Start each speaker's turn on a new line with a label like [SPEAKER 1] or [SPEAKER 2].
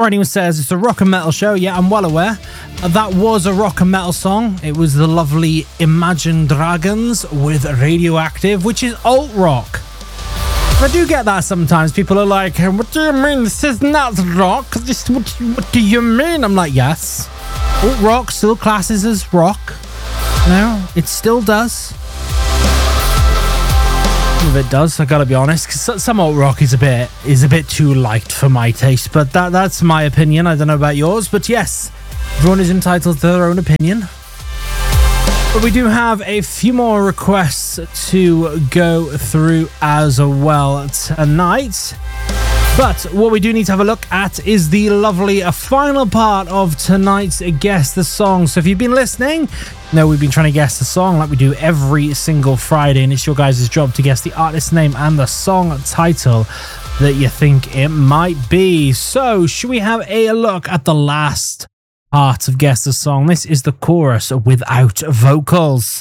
[SPEAKER 1] Anyone says it's a rock and metal show. Yeah, I'm well aware. That was a rock and metal song. It was the lovely Imagine Dragons with Radioactive, which is alt rock. I do get that sometimes. People are like, what do you mean? This is not rock. What do you mean? I'm like, yes. Alt rock still classes as rock. No, it still does. It does, I gotta be honest, because some alt rock is a bit too light for my taste, but that's my opinion. I don't know about yours, but yes, everyone is entitled to their own opinion. But we do have a few more requests to go through as well tonight. But what we do need to have a look at is the lovely final part of tonight's Guess the Song. So if you've been listening, we've been trying to guess the song like we do every single Friday, and it's your guys' job to guess the artist name and the song title that you think it might be. So should we have a look at the last part of Guess the Song? This is the chorus without vocals.